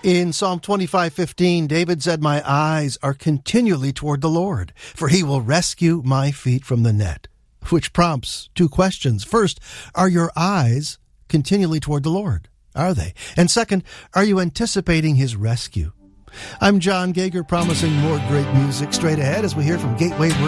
In Psalm 25:15, David said, "My eyes are continually toward the Lord, for he will rescue my feet from the net," which prompts two questions. First, are your eyes continually toward the Lord? Are they? And second, are you anticipating his rescue? I'm John Gager, promising more great music straight ahead as we hear from Gateway